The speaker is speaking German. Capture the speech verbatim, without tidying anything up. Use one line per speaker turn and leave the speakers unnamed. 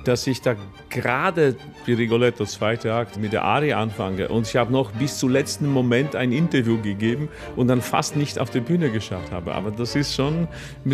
dass ich da gerade wie Rigoletto, zweiter Akt, mit der Arie anfange und ich habe noch bis zum letzten Moment ein Interview gegeben und dann fast nicht auf die Bühne geschafft habe. Aber das ist schon